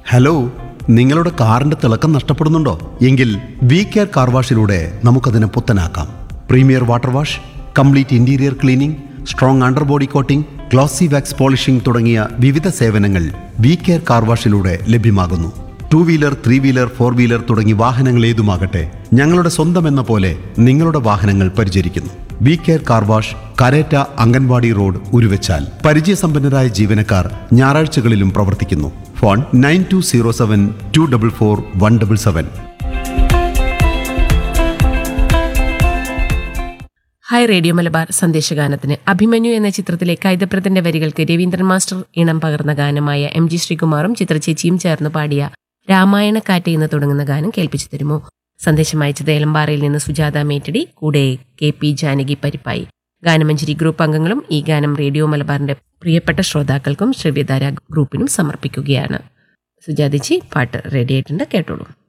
Hello, നിങ്ങളുടെ കാറിന്റെ തിളക്കം നഷ്ടപ്പെടുന്നുണ്ടോ? എങ്കിൽ വി കെയർ കാർ വാഷിലൂടെ നമുക്കതിനെ പുത്തനാക്കാം. Premier water wash, complete interior cleaning, strong underbody coating, glossy wax polishing തുടങ്ങിയ വിവിധ സേവനങ്ങൾ വി കെയർ കാർ വാഷിലൂടെ ലഭ്യമാകുന്നു. 2 വീലർ, 3 വീലർ, 4 വീലർ തുടങ്ങി വാഹനങ്ങൾ ഏതുമാകട്ടെ, ഞങ്ങളുടെ സ്വന്തം എന്ന പോലെ നിങ്ങളുടെ വാഹനങ്ങൾ പരിചരിക്കുന്നു. V care car wash, Karetta anganwadi road, Uruvachal. പരിചയസമ്പന്നരായ ജീവനക്കാർ ഞായറാഴ്ചകളിലും പ്രവർത്തിക്കുന്നു. Phone 9207244177. Hi radio Malabar സന്ദേശഗാനത്തിന് Abhimanyu എന്ന ചിത്രത്തിലെ കൈതപ്രത്തിന്റെ വരികൾക്ക് രവീന്ദ്രൻ മാസ്റ്റർ ഇണം പകർന്ന ഗാനമായ MG ശ്രീകുമാറും ചിത്രചേച്ചിയും ചേർന്ന് പാടിയ രാമായണക്കാറ്റ് എന്ന് തുടങ്ങുന്ന ഗാനം കേൾപ്പിച്ചു തരുമോ? സന്ദേശം അയച്ചത് ഏലമ്പാറയിൽ നിന്ന് സുജാത മേറ്റടി, കൂടെ KP ജാനകി പരിപ്പായി. ഗാനമഞ്ജരി ഗ്രൂപ്പ് അംഗങ്ങളും ഈ ഗാനം റേഡിയോ മലബാറിന്റെ പ്രിയപ്പെട്ട ശ്രോതാക്കൾക്കും ശ്രവ്യധാര ഗ്രൂപ്പിനും സമർപ്പിക്കുകയാണ്. സുജാതച്ചി, പാട്ട് റെഡിയായിട്ടുണ്ട്, കേട്ടോളൂ.